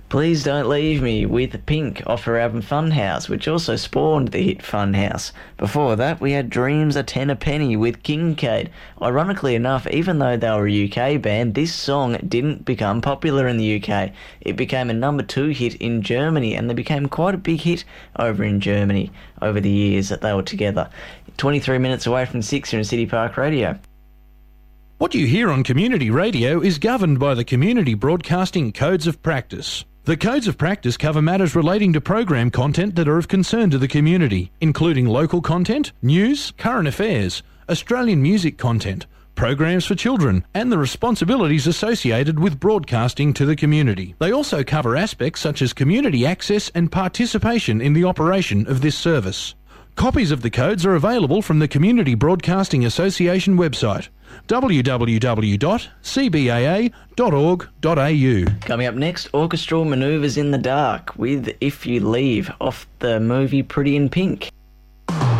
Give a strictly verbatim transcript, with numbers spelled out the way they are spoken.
Please Don't Leave Me with Pink off her album Funhouse, which also spawned the hit Funhouse. Before that, we had Dreams a Ten a Penny with Kincaid. Ironically enough, even though they were a U K band, this song didn't become popular in the U K. It became a number two hit in Germany, and they became quite a big hit over in Germany over the years that they were together. twenty-three minutes away from six here in City Park Radio. What you hear on community radio is governed by the Community Broadcasting Codes of Practice. The Codes of Practice cover matters relating to program content that are of concern to the community, including local content, news, current affairs, Australian music content, programs for children, and the responsibilities associated with broadcasting to the community. They also cover aspects such as community access and participation in the operation of this service. Copies of the codes are available from the Community Broadcasting Association website, w w w dot c b a a dot org dot a u. Coming up next, orchestral manoeuvres in the dark with If You Leave off the movie Pretty in Pink.